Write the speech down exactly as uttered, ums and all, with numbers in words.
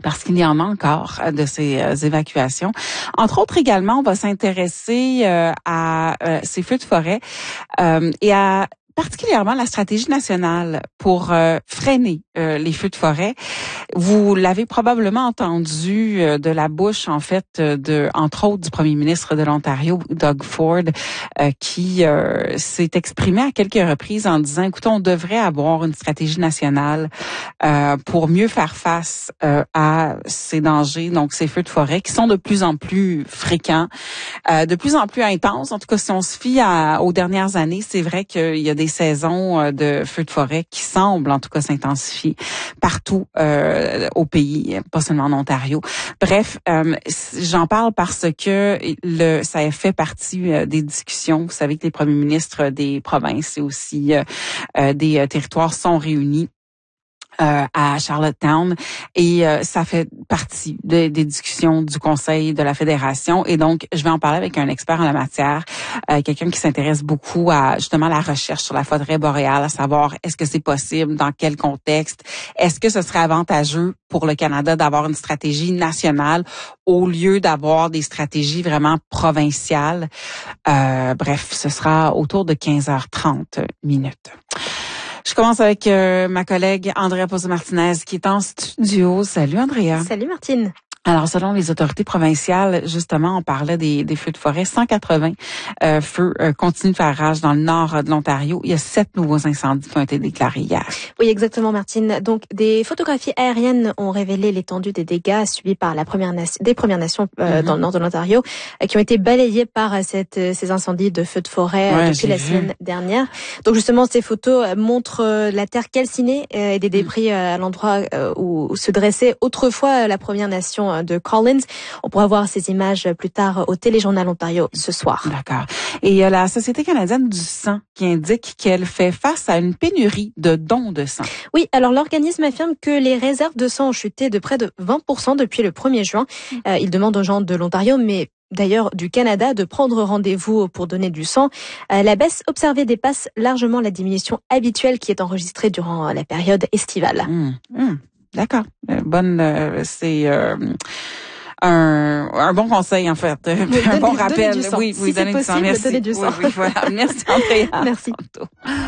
parce qu'il y en a encore de ces euh, évacuations. Entre autres, également, on va s'intéresser euh, à euh, ces feux de forêt euh, et à particulièrement la stratégie nationale pour euh, freiner euh, les feux de forêt. Vous l'avez probablement entendu euh, de la bouche, en fait, de entre autres du premier ministre de l'Ontario, Doug Ford, euh, qui euh, s'est exprimé à quelques reprises en disant, écoutez, on devrait avoir une stratégie nationale euh, pour mieux faire face euh, à ces dangers, donc ces feux de forêt qui sont de plus en plus fréquents, euh, de plus en plus intenses. En tout cas, si on se fie à, aux dernières années, c'est vrai qu'il y a des saisons de feux de forêt qui semblent, en tout cas, s'intensifier partout euh, au pays, pas seulement en Ontario. Bref, euh, j'en parle parce que le ça a fait partie euh, des discussions. Vous savez que les premiers ministres des provinces et aussi euh, euh, des euh, territoires sont réunis Euh, à Charlottetown et euh, ça fait partie de, des discussions du Conseil de la Fédération et donc je vais en parler avec un expert en la matière, euh, quelqu'un qui s'intéresse beaucoup à justement la recherche sur la forêt boréale, à savoir est-ce que c'est possible, dans quel contexte, est-ce que ce serait avantageux pour le Canada d'avoir une stratégie nationale au lieu d'avoir des stratégies vraiment provinciales. Euh, bref, ce sera autour de quinze heures trente minutes. Je commence avec euh, ma collègue Andrea Pozzo-Martinez qui est en studio. Salut Andrea. Salut Martine. Alors, selon les autorités provinciales, justement, on parlait des, des feux de forêt. cent quatre-vingts euh, feux euh, continuent de faire rage dans le nord de l'Ontario. Il y a sept nouveaux incendies qui ont été déclarés hier. Oui, exactement, Martine. Donc, des photographies aériennes ont révélé l'étendue des dégâts subis par la première nation, des Premières Nations euh, mm-hmm. dans le nord de l'Ontario, euh, qui ont été balayées par cette, ces incendies de feux de forêt euh, ouais, depuis la vu. semaine dernière. Donc, justement, ces photos montrent euh, la terre calcinée euh, et des débris euh, à l'endroit euh, où, où se dressait autrefois la Première Nation de Collins. On pourra voir ces images plus tard au Téléjournal Ontario ce soir. D'accord. Et il y a la Société canadienne du sang qui indique qu'elle fait face à une pénurie de dons de sang. Oui, alors l'organisme affirme que les réserves de sang ont chuté de près de vingt pour cent depuis le premier juin. Euh, il demande aux gens de l'Ontario, mais d'ailleurs du Canada, de prendre rendez-vous pour donner du sang. Euh, la baisse observée dépasse largement la diminution habituelle qui est enregistrée durant la période estivale. Mmh, mmh. D'accord. Euh, bonne, euh, c'est euh, un, un bon conseil en fait, oui, un donner, bon rappel. Du sang. Oui, oui, si donner c'est du sang. possible, Merci. donner du sang. Oui, oui, voilà. Merci Andrea. Merci.